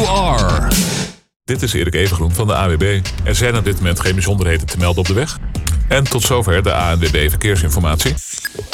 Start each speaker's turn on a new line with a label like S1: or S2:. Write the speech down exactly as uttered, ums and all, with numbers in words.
S1: you are. Dit is Erik Evengroen van de A W B. Er zijn op dit moment geen bijzonderheden te melden op de weg. En tot zover de A N W B Verkeersinformatie.